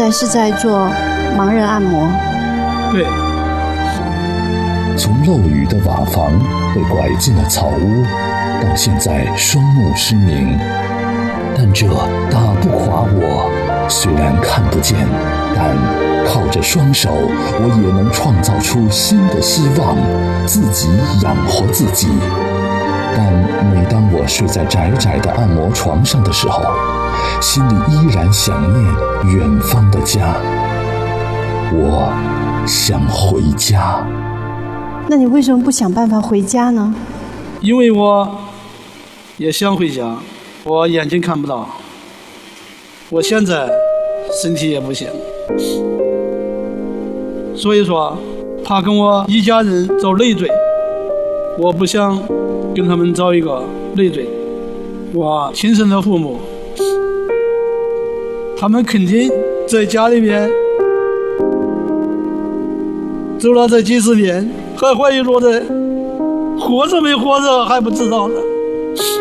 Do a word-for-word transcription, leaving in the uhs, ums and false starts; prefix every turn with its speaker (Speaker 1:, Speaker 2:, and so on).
Speaker 1: 在是在做盲人按摩。
Speaker 2: 对。
Speaker 3: 从漏雨的瓦房被拐进了草屋，到现在双目失明，但这打不垮我。虽然看不见，但靠着双手，我也能创造出新的希望，自己养活自己。但每当我睡在窄窄的按摩床上的时候，心里依然想念远方的家。我想回家。
Speaker 1: 那你为什么不想办法回家呢？
Speaker 2: 因为我也想回家，我眼睛看不到，我现在身体也不行，所以说他跟我一家人遭累赘，我不想跟他们遭一个累赘。我亲生的父母，他们肯定在家里面走了这几十年，还怀疑着的，活着没活着还不知道呢。